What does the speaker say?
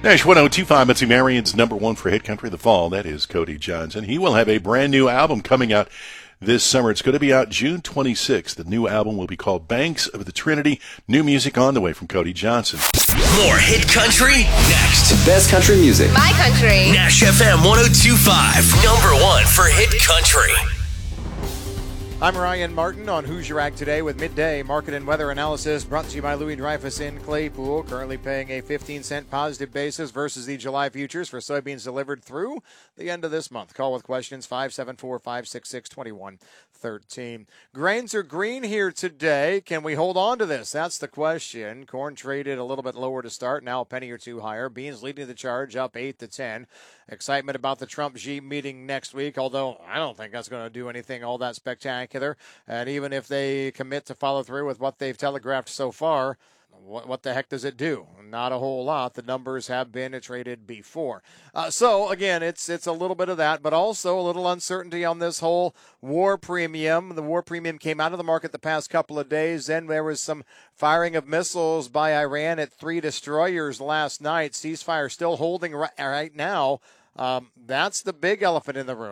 Nash 1025, Mitzi Marion's number one for Hit Country the Fall. That is Cody Johnson. He will have a brand new album coming out this summer. It's going to be out June 26th. The new album will be called Banks of the Trinity. New music on the way from Cody Johnson. More Hit Country next. Best country music. My country. Nash FM 1025, number one for Hit Country. I'm Ryan Martin on Who's Your Ag Today with midday market and weather analysis brought to you by Louis Dreyfus in Claypool. Currently paying a 15-cent positive basis versus the July futures for soybeans delivered through the end of this month. Call with questions 574-566-2113. Grains are green here today. Can we hold on to this? That's the question. Corn traded a little bit lower to start, now a penny or two higher. Beans leading the charge up 8 to 10. Excitement about the Trump-Xi meeting next week, although I don't think that's going to do anything all that spectacular. And even if they commit to follow through with what they've telegraphed so far, what the heck does it do? Not a whole lot. The numbers have been traded before. So, again, it's a little bit of that, but also a little uncertainty on this whole war premium. The war premium came out of the market the past couple of days. Then there was some firing of missiles by Iran at 3 destroyers last night. Ceasefire still holding right now. That's the big elephant in the room.